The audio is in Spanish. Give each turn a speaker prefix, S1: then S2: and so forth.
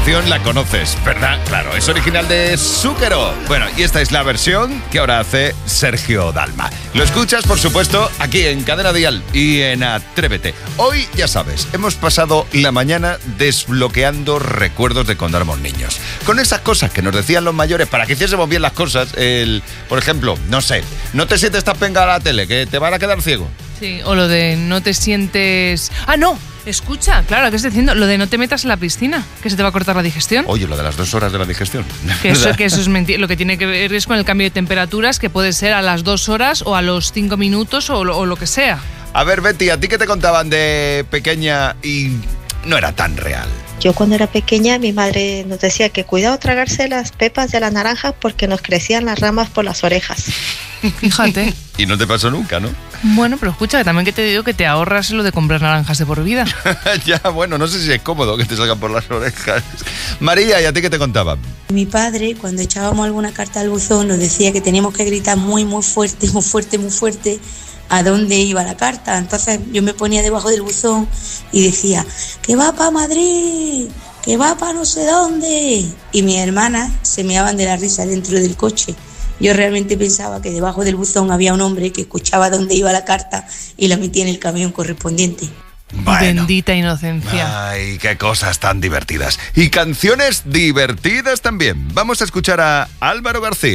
S1: canción la conoces, ¿verdad? Claro, es original de Zúquero. Bueno, y esta es la versión que ahora hace Sergio Dalma. Lo escuchas, por supuesto, aquí en Cadena Dial y en Atrévete. Hoy, ya sabes, hemos pasado la mañana desbloqueando recuerdos de cuando éramos niños. Con esas cosas que nos decían los mayores para que hiciésemos bien las cosas. Por ejemplo, no sé, no te sientes tan pegado a la tele, que te van a quedar ciego.
S2: Sí, o lo de no te sientes... ¡Ah, no! Escucha, claro, ¿qué estás diciendo? Lo de no te metas en la piscina, que se te va a cortar la digestión.
S1: Oye, lo de las 2 horas de la digestión.
S2: Que eso es mentira. Lo que tiene que ver es con el cambio de temperaturas, que puede ser a las 2 horas o a los 5 minutos o lo que sea.
S1: A ver, Betty, ¿a ti qué te contaban de pequeña y no era tan real?
S3: Yo cuando era pequeña mi madre nos decía que cuidado tragarse las pepas de las naranjas porque nos crecían las ramas por las orejas.
S2: Fíjate.
S1: Y no te pasó nunca, ¿no?
S2: Bueno, pero escucha, que también que te digo que te ahorras lo de comprar naranjas de por vida.
S1: Ya, bueno, no sé si es cómodo que te salgan por las orejas. María, ¿y a ti qué te contaban?
S4: Mi padre, cuando echábamos alguna carta al buzón, nos decía que teníamos que gritar muy, muy fuerte, muy fuerte, muy fuerte a dónde iba la carta. Entonces yo me ponía debajo del buzón y decía, que va para Madrid, que va para no sé dónde. Y mis hermanas se meaban de la risa dentro del coche. Yo realmente pensaba que debajo del buzón había un hombre que escuchaba dónde iba la carta y la metía en el camión correspondiente.
S1: Bueno.
S2: Bendita inocencia.
S1: Ay, qué cosas tan divertidas. Y canciones divertidas también. Vamos a escuchar a Álvaro García.